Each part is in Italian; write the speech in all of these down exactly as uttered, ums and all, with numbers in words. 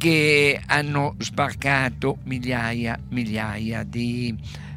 che hanno sbarcato migliaia, migliaia di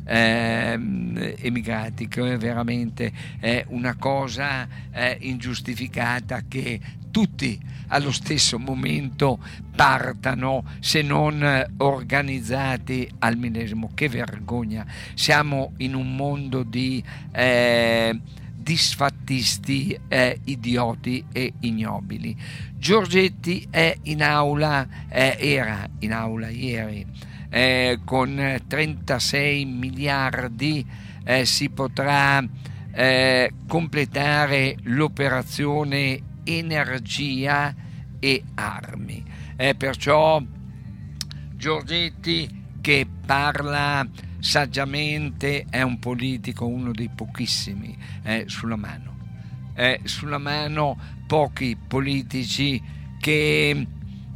eh, emigrati, che è veramente eh, una cosa eh, ingiustificata che tutti allo stesso momento partano, se non organizzati al medesimo. Che vergogna! Siamo in un mondo di eh, disfattisti, eh, idioti e ignobili. Giorgetti è in aula, eh, era in aula ieri, eh, con trentasei miliardi eh, si potrà eh, completare l'operazione energia e armi. Eh, perciò Giorgetti, che parla saggiamente, è un politico, uno dei pochissimi eh, sulla mano. Eh, sulla mano pochi politici che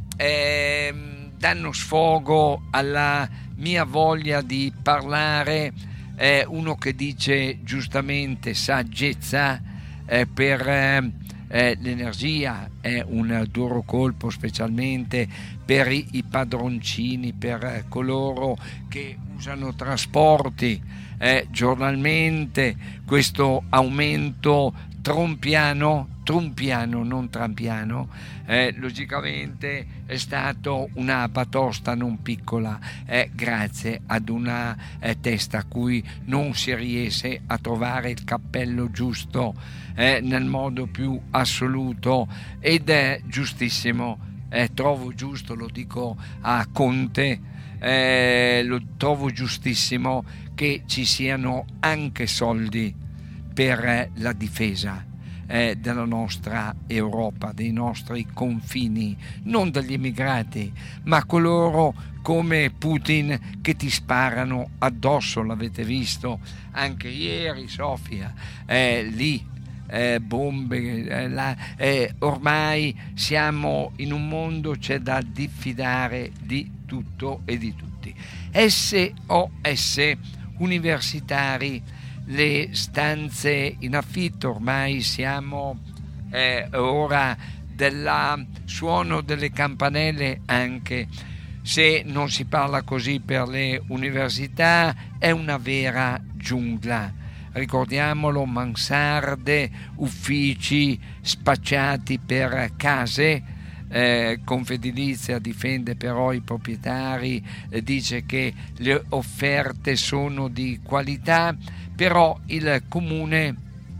eh, danno sfogo alla mia voglia di parlare. Eh, uno che dice giustamente saggezza eh, per eh, eh, l'energia è un duro colpo, specialmente per i, i padroncini, per eh, coloro che usano trasporti eh, giornalmente. Questo aumento trompiano, trumpiano, non trampiano, eh, logicamente è stato una batosta non piccola, eh, grazie ad una eh, testa a cui non si riesce a trovare il cappello giusto eh, nel modo più assoluto, ed è giustissimo, eh, trovo giusto, lo dico a Conte, eh, lo trovo giustissimo che ci siano anche soldi per la difesa eh, della nostra Europa, dei nostri confini, non degli immigrati, ma coloro come Putin che ti sparano addosso. L'avete visto anche ieri, Sofia, eh, lì eh, bombe, eh, la, eh, ormai siamo in un mondo, c'è da diffidare di tutto e di tutti. S O S universitari, le stanze in affitto, ormai siamo eh, ora del suono delle campanelle, anche se non si parla così per le università, è una vera giungla. Ricordiamolo, mansarde, uffici spacciati per case. Eh, Confedilizia difende però i proprietari, eh, dice che le offerte sono di qualità, però il comune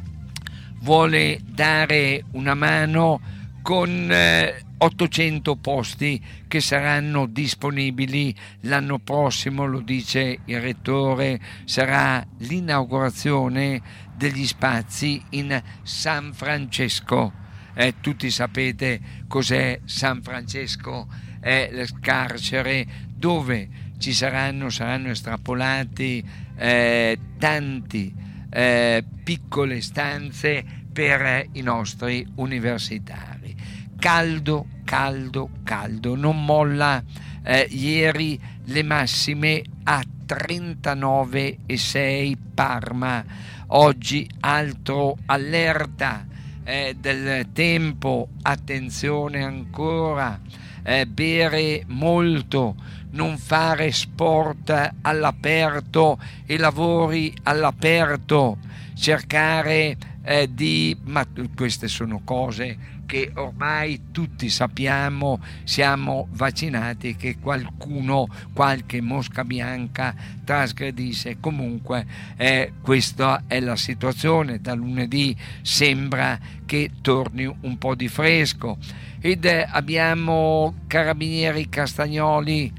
vuole dare una mano con eh, ottocento posti che saranno disponibili l'anno prossimo. Lo dice il rettore, sarà l'inaugurazione degli spazi in San Francesco. Eh, tutti sapete cos'è San Francesco, è il carcere dove ci saranno, saranno estrapolati eh, tanti eh, piccole stanze per i nostri universitari. Caldo, caldo, caldo, non molla. Eh, ieri le massime a trentanove virgola sei Parma, oggi altro allerta Eh, del tempo, attenzione ancora, eh, bere molto, non fare sport all'aperto e lavori all'aperto, cercare eh, di, ma queste sono cose che ormai tutti sappiamo, siamo vaccinati, che qualcuno, qualche mosca bianca trasgredisce. Comunque eh, questa è la situazione. Da lunedì sembra che torni un po' di fresco, ed eh, abbiamo carabinieri Castagnoli,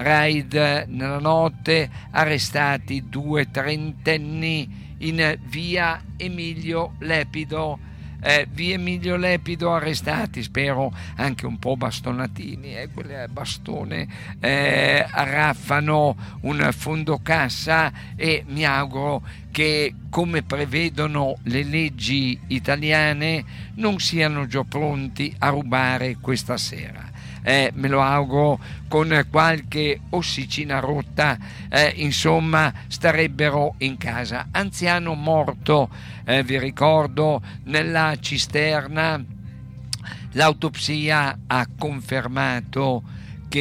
raid nella notte, arrestati due trentenni in via Emilio Lepido. Eh, via Emilio Lepido arrestati, spero anche un po' bastonatini, eh, quelli a bastone eh, arraffano un fondo cassa, e mi auguro che, come prevedono le leggi italiane, non siano già pronti a rubare questa sera. Eh, me lo auguro, con qualche ossicina rotta, eh, insomma starebbero in casa. Anziano morto, eh, vi ricordo, nella cisterna. L'autopsia ha confermato